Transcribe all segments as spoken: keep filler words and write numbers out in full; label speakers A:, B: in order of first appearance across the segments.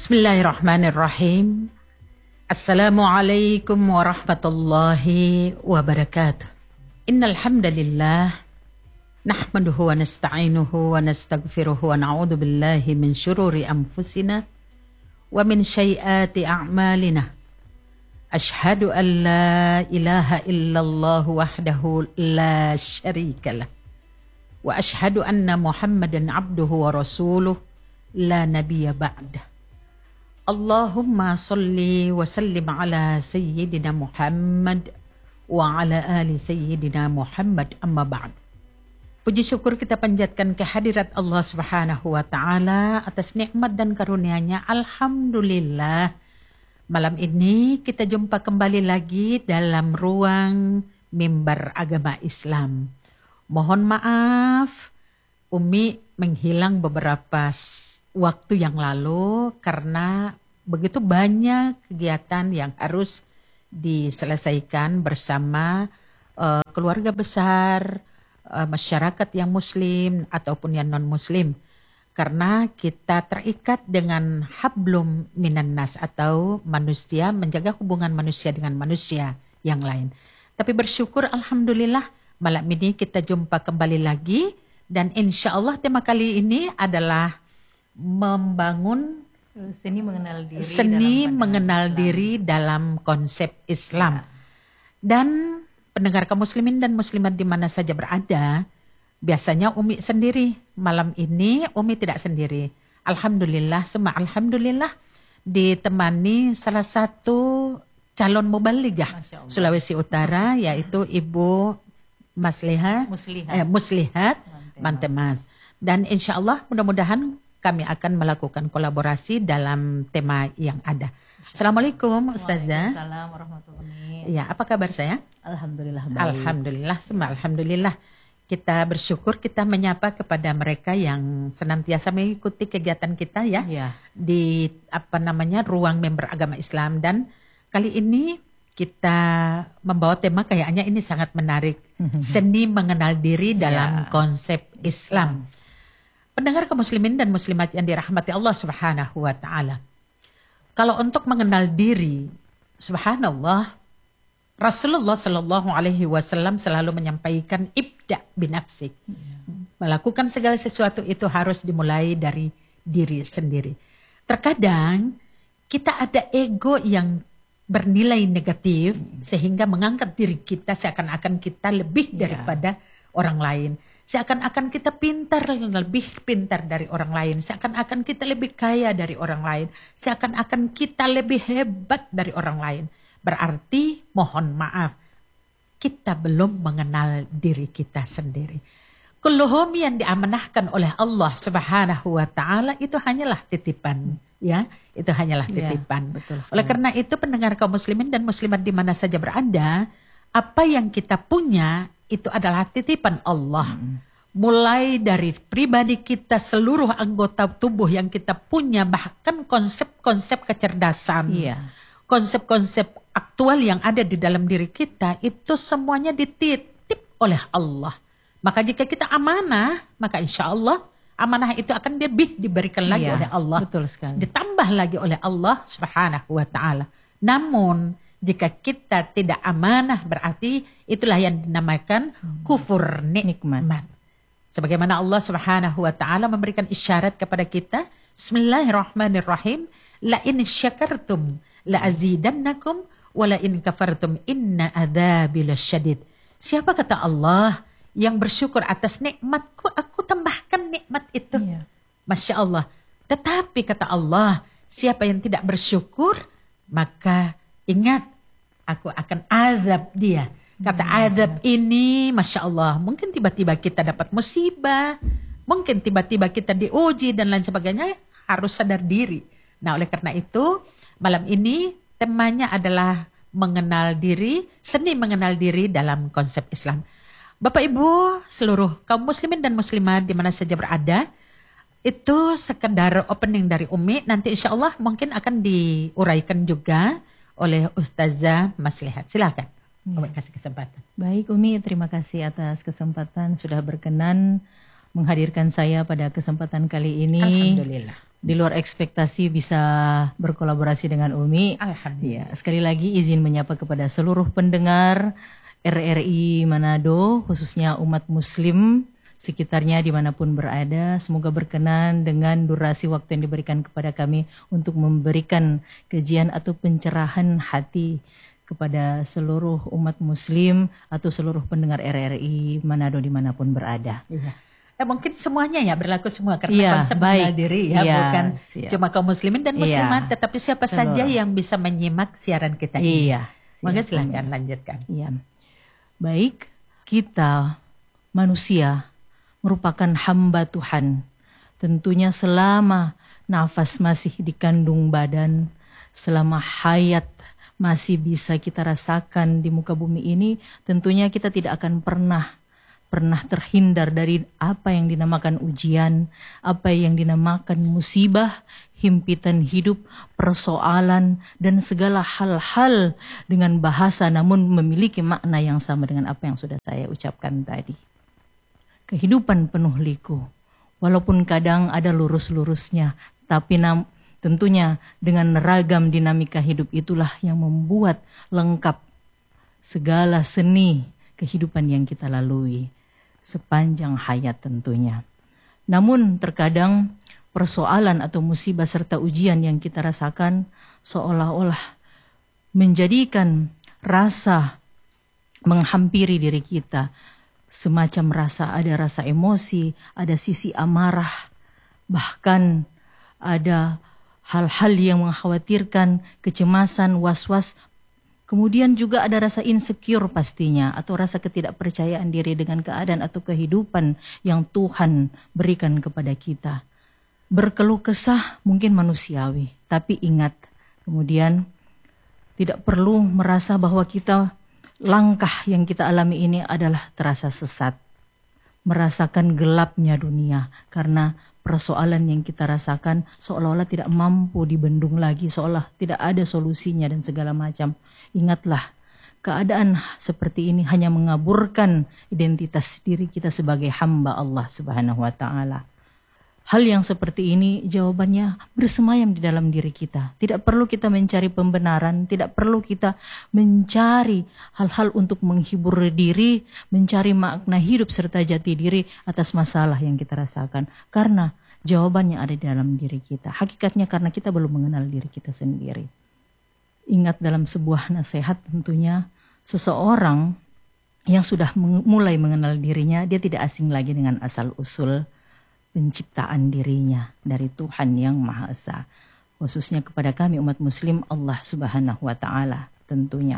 A: Bismillahirrahmanirrahim. Assalamualaikum warahmatullahi wabarakatuh. Innal hamdalillah nahmaduhu wa nasta'inuhu wa nastaghfiruhu wa na'udzu billahi min syururi anfusina wa min sayyiati a'malina. Asyhadu an la ilaha illallah wahdahu la syarikalah wa asyhadu anna Muhammadan abduhu wa rasuluh la nabiyya ba'dah. Allahumma salli wa sallim ala sayyidina Muhammad wa ala ali sayyidina Muhammad amma ba'd. Puji syukur kita panjatkan kehadirat Allah Subhanahu wa taala atas nikmat dan karunia-Nya. Alhamdulillah. Malam ini kita jumpa kembali lagi dalam ruang mimbar agama Islam. Mohon maaf Umi menghilang beberapa waktu yang lalu karena begitu banyak kegiatan yang harus diselesaikan bersama uh, keluarga besar, uh, masyarakat yang muslim ataupun yang non muslim, karena kita terikat dengan hablum minan nas atau manusia, menjaga hubungan manusia dengan manusia yang lain. Tapi bersyukur alhamdulillah malam ini kita jumpa kembali lagi. Dan insya Allah tema kali ini adalah membangun
B: seni mengenal diri,
A: seni
B: dalam
A: mengenal
B: Islam.
A: diri dalam konsep Islam. Ya. Dan pendengar kaum muslimin dan muslimat di mana saja berada, biasanya Umi sendiri. Malam ini Umi tidak sendiri. Alhamdulillah, semua alhamdulillah ditemani salah satu calon mubaligah Sulawesi Utara, yaitu Ibu Masliha,
B: Muslihat.
A: Eh, Muslihat Mantemas. Dan insya Allah mudah-mudahan kami akan melakukan kolaborasi dalam tema yang ada. Assalamualaikum Ustazah.
B: Waalaikumsalam warahmatullahi.
A: Ya, apa kabar saya?
B: Alhamdulillah baik.
A: Alhamdulillah, semua alhamdulillah. Kita bersyukur kita menyapa kepada mereka yang senantiasa mengikuti kegiatan kita ya,
B: ya.
A: Di apa namanya ruang member agama Islam. Dan kali ini kita membawa tema kayaknya ini sangat menarik. Seni mengenal diri dalam ya. konsep Islam. Pendengar kaum muslimin dan muslimat yang dirahmati Allah Subhanahu wa taala. Kalau untuk mengenal diri, subhanallah, Rasulullah Shallallahu alaihi wasallam selalu menyampaikan ibda binafsik. Ya. Melakukan segala sesuatu itu harus dimulai dari diri sendiri. Terkadang kita ada ego yang bernilai negatif sehingga mengangkat diri kita seakan-akan kita lebih daripada yeah. orang lain. Seakan-akan kita pintar, lebih pintar dari orang lain. Seakan-akan kita lebih kaya dari orang lain. Seakan-akan kita lebih hebat dari orang lain. Berarti mohon maaf, kita belum mengenal diri kita sendiri. Kulluhum yang diamanahkan oleh Allah Subhanahu wa taala itu hanyalah titipan. Ya, itu hanyalah titipan. Ya, betul. Oleh karena itu pendengar kaum muslimin dan muslimat di mana saja berada, apa yang kita punya itu adalah titipan Allah. Hmm. Mulai dari pribadi kita, seluruh anggota tubuh yang kita punya, bahkan konsep-konsep kecerdasan, ya. konsep-konsep aktual yang ada di dalam diri kita itu semuanya dititip oleh Allah. Maka jika kita amanah, maka insya Allah amanah itu akan lebih diberikan lagi iya, oleh Allah. Betul sekali. Ditambah lagi oleh Allah Subhanahu wa taala. Namun jika kita tidak amanah berarti itulah yang dinamakan kufur nikmat. Sebagaimana Allah Subhanahu wa taala memberikan isyarat kepada kita, Bismillahirrahmanirrahim, la in syakartum la azidannakum wa la in kafartum inna adzabi lasyadid. Siapa kata Allah yang bersyukur atas nikmatku, aku tambahkan nikmat itu. Iya. Masya Allah. Tetapi kata Allah, siapa yang tidak bersyukur, maka ingat, aku akan azab dia. Kata hmm. azab ini, Masya Allah, mungkin tiba-tiba kita dapat musibah, mungkin tiba-tiba kita diuji dan lain sebagainya, harus sadar diri. Nah oleh karena itu, malam ini temanya adalah mengenal diri, seni mengenal diri dalam konsep Islam. Bapak Ibu seluruh kaum muslimin dan muslimat di mana saja berada, itu sekedar opening dari Umi. Nanti insya Allah mungkin akan diuraikan juga oleh Ustazah Maslihat. Silakan Umi kasih kesempatan.
B: Baik Umi, terima kasih atas kesempatan sudah berkenan menghadirkan saya pada kesempatan kali ini.
A: Alhamdulillah.
B: di luar ekspektasi bisa berkolaborasi dengan Umi.
A: Alhamdulillah.
B: Ya, sekali lagi izin menyapa kepada seluruh pendengar R R I Manado, khususnya umat muslim sekitarnya dimanapun berada. Semoga berkenan dengan durasi waktu yang diberikan kepada kami untuk memberikan kajian atau pencerahan hati kepada seluruh umat muslim atau seluruh pendengar R R I Manado dimanapun berada.
A: Iya. Eh, mungkin semuanya ya, berlaku semua karena
B: Iya,
A: konsep
B: baik.
A: mengenal diri ya,
B: Iya,
A: bukan
B: siap.
A: cuma kaum muslimin dan muslimat,
B: Iya.
A: tetapi siapa
B: Seluruh.
A: saja yang bisa menyimak siaran kita ini.
B: Iya.
A: Maka
B: siap.
A: silahkan lanjutkan.
B: Iya. Baik, kita manusia merupakan hamba Tuhan. Tentunya selama nafas masih dikandung badan, selama hayat masih bisa kita rasakan di muka bumi ini, tentunya kita tidak akan pernah pernah terhindar dari apa yang dinamakan ujian, apa yang dinamakan musibah, himpitan hidup, persoalan, dan segala hal-hal dengan bahasa namun memiliki makna yang sama dengan apa yang sudah saya ucapkan tadi. Kehidupan penuh liku, walaupun kadang ada lurus-lurusnya, tapi nam- tentunya dengan ragam dinamika hidup itulah yang membuat lengkap segala seni kehidupan yang kita lalui sepanjang hayat tentunya. Namun terkadang persoalan atau musibah serta ujian yang kita rasakan seolah-olah menjadikan rasa menghampiri diri kita. Semacam rasa, ada rasa emosi, ada sisi amarah, bahkan ada hal-hal yang mengkhawatirkan, kecemasan, was-was. Kemudian juga ada rasa insecure pastinya, atau rasa ketidakpercayaan diri dengan keadaan atau kehidupan yang Tuhan berikan kepada kita. Berkeluh kesah mungkin manusiawi, tapi ingat, kemudian tidak perlu merasa bahwa kita langkah yang kita alami ini adalah terasa sesat. Merasakan gelapnya dunia karena persoalan yang kita rasakan seolah-olah tidak mampu dibendung lagi, seolah tidak ada solusinya dan segala macam. Ingatlah, keadaan seperti ini hanya mengaburkan identitas diri kita sebagai hamba Allah Subhanahu wa taala. Hal yang seperti ini jawabannya bersemayam di dalam diri kita. Tidak perlu kita mencari pembenaran, tidak perlu kita mencari hal-hal untuk menghibur diri, mencari makna hidup serta jati diri atas masalah yang kita rasakan. Karena jawabannya ada di dalam diri kita. Hakikatnya karena kita belum mengenal diri kita sendiri. Ingat dalam sebuah nasihat tentunya, seseorang yang sudah mulai mengenal dirinya, dia tidak asing lagi dengan asal-usul penciptaan dirinya dari Tuhan yang Maha Esa, khususnya kepada kami umat muslim Allah Subhanahu wa taala tentunya.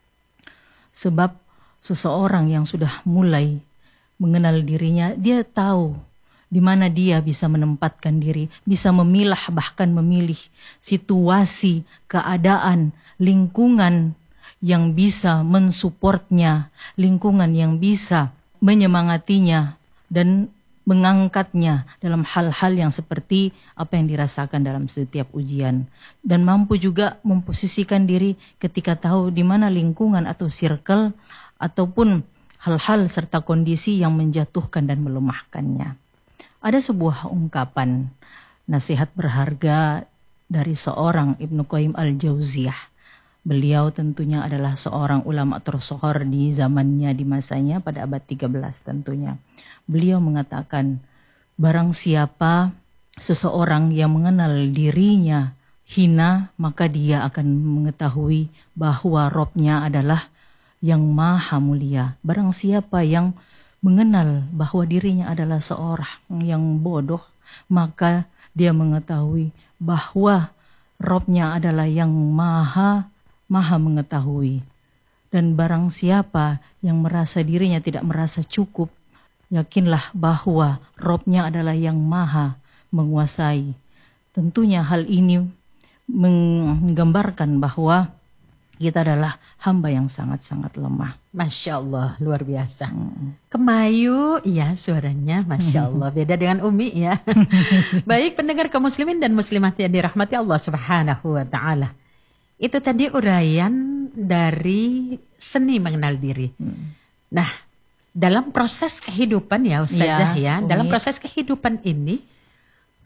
B: Sebab seseorang yang sudah mulai mengenal dirinya, dia tahu di mana dia bisa menempatkan diri, bisa memilah bahkan memilih situasi, keadaan, lingkungan yang bisa mensupportnya, lingkungan yang bisa menyemangatinya dan mengangkatnya dalam hal-hal yang seperti apa yang dirasakan dalam setiap ujian, dan mampu juga memposisikan diri ketika tahu di mana lingkungan atau circle ataupun hal-hal serta kondisi yang menjatuhkan dan melemahkannya. Ada sebuah ungkapan nasihat berharga dari seorang Ibnu Qayyim al-Jauziyah. Beliau tentunya adalah seorang ulama tersohor di zamannya, di masanya pada abad tiga belas tentunya. Beliau mengatakan, barang siapa seseorang yang mengenal dirinya hina, maka dia akan mengetahui bahwa Robnya adalah yang maha mulia. Barang siapa yang mengenal bahwa dirinya adalah seorang yang bodoh, maka dia mengetahui bahwa Robnya adalah yang maha maha mengetahui. Dan barang siapa yang merasa dirinya tidak merasa cukup, yakinlah bahwa Robnya adalah yang maha menguasai. Tentunya hal ini menggambarkan bahwa kita adalah hamba yang sangat-sangat lemah.
A: Masya Allah, luar biasa. Hmm. Kemayu, iya suaranya Masya Allah. Beda dengan Umi ya. Baik pendengar kaum muslimin dan muslimat yang dirahmati Allah Subhanahu wa ta'ala. Itu tadi uraian dari seni mengenal diri. Hmm. Nah, dalam proses kehidupan ya Ustazah ya, ya dalam proses kehidupan ini,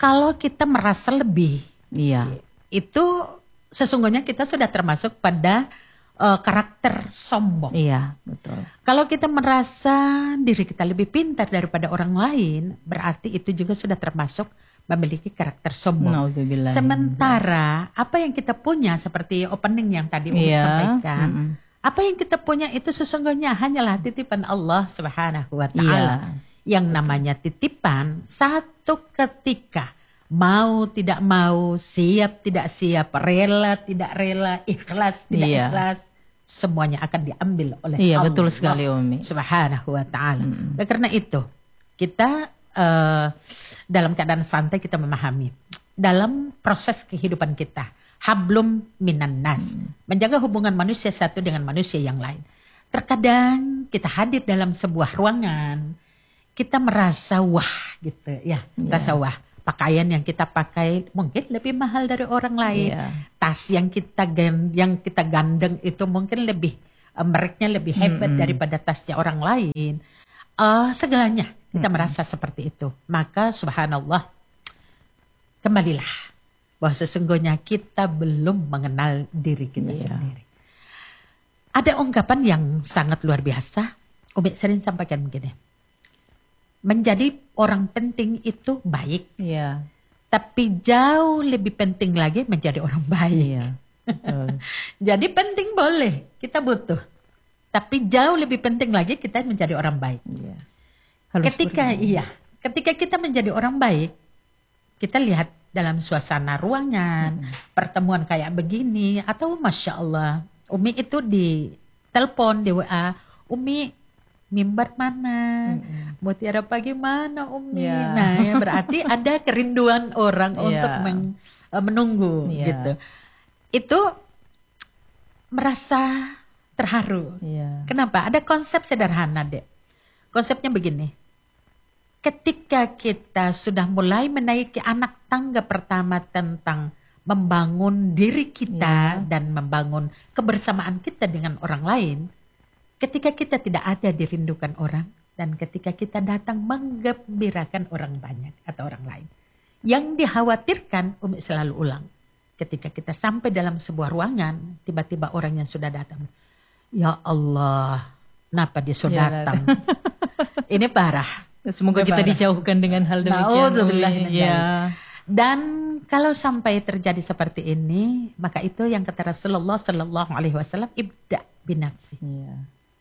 A: Kalau kita merasa lebih,
B: Iya.
A: itu sesungguhnya kita sudah termasuk pada uh, karakter sombong.
B: Iya, betul.
A: Kalau kita merasa diri kita lebih pintar daripada orang lain, berarti itu juga sudah termasuk memiliki karakter sombong.
B: Nauzubillah.
A: Sementara apa yang kita punya seperti opening yang tadi Umi
B: Iya.
A: sampaikan,
B: Mm-mm.
A: apa yang kita punya itu sesungguhnya hanyalah titipan Allah Subhanahu wa taala.
B: Iya.
A: Yang namanya titipan, satu ketika mau tidak mau, siap tidak siap, rela tidak rela, ikhlas tidak
B: Iya.
A: ikhlas, semuanya akan diambil oleh
B: Iya,
A: Allah
B: betul sekali, Umi.
A: Subhanahu wa taala. Oleh karena itu, kita eh, dalam keadaan santai kita memahami dalam proses kehidupan kita, hablum minan nas, menjaga hubungan manusia satu dengan manusia yang lain. Terkadang kita hadir dalam sebuah ruangan, kita merasa wah gitu ya, rasa wah. Pakaian yang kita pakai mungkin lebih mahal dari orang lain.
B: Iya.
A: Tas yang kita gan- yang kita gandeng itu mungkin lebih uh, mereknya lebih hebat
B: Mm-mm.
A: daripada tasnya orang lain. Uh, segalanya kita merasa seperti itu. Maka subhanallah, kembalilah bahwa sesungguhnya kita belum mengenal diri kita
B: Iya.
A: sendiri. Ada ungkapan yang sangat luar biasa. Umi sering sampaikan begini. Menjadi orang penting itu baik,
B: Iya.
A: tapi jauh lebih penting lagi menjadi orang baik.
B: Iya. Betul.
A: Jadi penting boleh, kita butuh. Tapi jauh lebih penting lagi kita menjadi orang baik.
B: Iya. Harus
A: Ketika
B: beriman.
A: iya, ketika kita menjadi orang baik, kita lihat dalam suasana ruangan, pertemuan kayak begini, atau Masya Allah, Umi itu di telepon, di W A, Umi mimbar mana, mutiara pagi mana Umi.
B: Ya.
A: Nah ya berarti ada kerinduan orang
B: Ya.
A: untuk men- eh, menunggu
B: Ya.
A: gitu. Itu merasa terharu.
B: Iya.
A: Kenapa? Ada konsep sederhana, Dek. Konsepnya begini. Ketika kita sudah mulai menaiki anak tangga pertama tentang membangun diri kita dan membangun kebersamaan kita dengan orang lain, ketika kita tidak ada dirindukan orang dan ketika kita datang menggembirakan orang banyak atau orang lain. Yang dikhawatirkan, Umi selalu ulang, ketika kita sampai dalam sebuah ruangan, tiba-tiba orang yang sudah datang, ya Allah, kenapa dia sudah
B: Ya,
A: datang? Ini parah.
B: Semoga
A: Ini
B: kita
A: parah.
B: dijauhkan dengan hal demikian.
A: Na'udzubillah
B: Umi.
A: min
B: Iya.
A: dzalik. Dan kalau sampai terjadi seperti ini, maka itu yang kata Rasulullah Sallallahu Alaihi Wasallam, ibda binafsi.
B: Iya.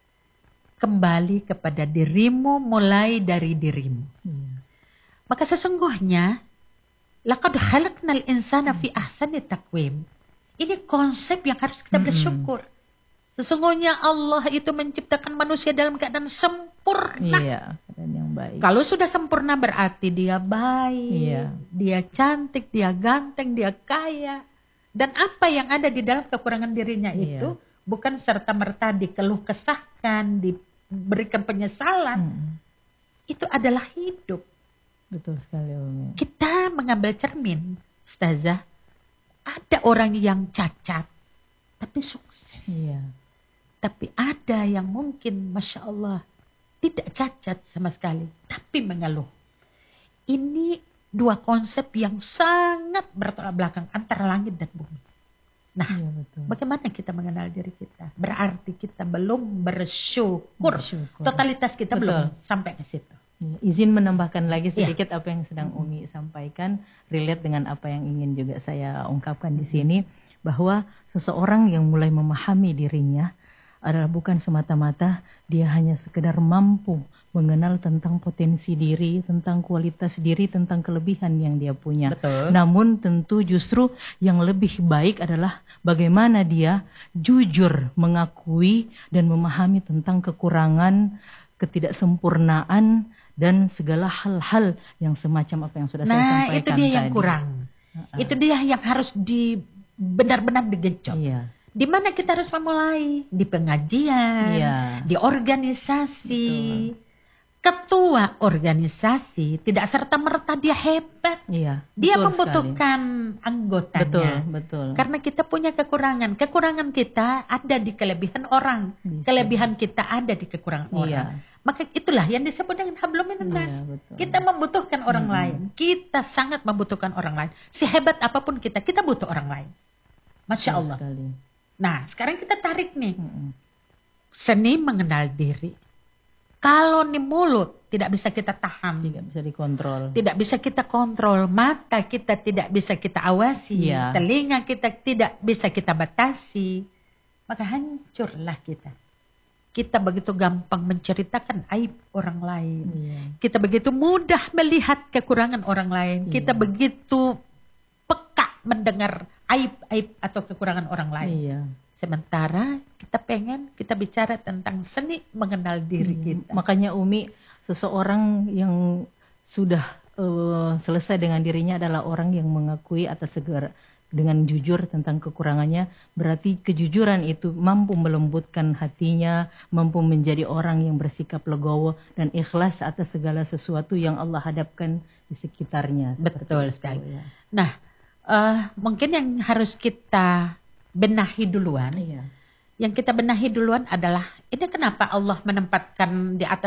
A: Kembali kepada dirimu, mulai dari dirimu.
B: Iya.
A: Maka sesungguhnya, laqad khalaqnal insana fi ahsani taqwim. Ini konsep yang harus kita bersyukur. Sesungguhnya Allah itu menciptakan manusia dalam keadaan sempurna.
B: Iya. Dan yang baik.
A: Kalau sudah sempurna berarti dia baik,
B: Iya.
A: dia cantik, dia ganteng, dia kaya. Dan apa yang ada di dalam kekurangan dirinya
B: Iya.
A: itu bukan serta-merta dikeluh kesahkan, diberikan penyesalan.
B: Hmm.
A: Itu adalah hidup.
B: Betul sekali, Umi.
A: Kita mengambil cermin, Ustazah. Ada orang yang cacat, tapi sukses.
B: Iya.
A: Tapi ada yang mungkin, Masya Allah, tidak cacat sama sekali, tapi mengeluh. Ini dua konsep yang sangat bertolak belakang antara langit dan bumi. Nah,
B: Iya, betul.
A: bagaimana kita mengenal diri kita? Berarti kita belum bersyukur.
B: Bersyukur.
A: Totalitas kita
B: Betul.
A: belum sampai ke situ.
B: Ya, izin menambahkan lagi
A: Iya.
B: sedikit apa yang sedang Umi sampaikan, relate dengan apa yang ingin juga saya ungkapkan di sini, bahwa seseorang yang mulai memahami dirinya adalah bukan semata-mata dia hanya sekedar mampu mengenal tentang potensi diri, tentang kualitas diri, tentang kelebihan yang dia punya.
A: Betul.
B: Namun tentu justru yang lebih baik adalah bagaimana dia jujur mengakui dan memahami tentang kekurangan, ketidaksempurnaan, dan segala hal-hal yang semacam apa yang sudah saya
A: Nah,
B: sampaikan
A: itu dia yang
B: tadi.
A: kurang. Itu dia yang harus di benar-benar digenjot.
B: Iya.
A: Di mana kita harus memulai? Di pengajian,
B: Iya.
A: di organisasi. Ketua organisasi tidak serta-merta dia hebat.
B: Iya.
A: Dia
B: betul
A: membutuhkan
B: sekali.
A: anggotanya.
B: Betul, betul.
A: Karena kita punya kekurangan. Kekurangan kita ada di kelebihan orang.
B: Bisa.
A: Kelebihan kita ada di kekurangan
B: Iya.
A: orang. Maka itulah yang disebut dengan hablum minan nas.
B: Iya, betul.
A: Kita membutuhkan orang
B: Mm-mm.
A: lain. Kita sangat membutuhkan orang lain. Sehebat apapun kita, kita butuh orang lain. Masya
B: Betul
A: Allah.
B: sekali.
A: Nah, sekarang kita tarik nih.
B: Mm-mm.
A: Seni mengenal diri. Kalau nih mulut tidak bisa kita tahan.
B: Tidak bisa dikontrol.
A: Tidak bisa kita kontrol. Mata kita tidak bisa kita awasi.
B: Iya.
A: Telinga kita tidak bisa kita batasi. Maka hancurlah kita. Kita begitu gampang menceritakan aib orang lain.
B: Iya.
A: Kita begitu mudah melihat kekurangan orang lain. Kita begitu peka mendengar aib-aib atau kekurangan orang lain.
B: Iya.
A: Sementara kita pengen kita bicara tentang seni mengenal diri kita.
B: Makanya Umi, seseorang yang sudah eh, selesai dengan dirinya adalah orang yang mengakui atas segala dengan jujur tentang kekurangannya. Berarti kejujuran itu mampu melembutkan hatinya, mampu menjadi orang yang bersikap legowo dan ikhlas atas segala sesuatu yang Allah hadapkan di sekitarnya. Seperti
A: Betul
B: itu,
A: sekali.
B: ya.
A: Nah, eh, mungkin yang harus kita benahi duluan,
B: Iya.
A: yang kita benahi duluan adalah ini kenapa Allah menempatkan di atas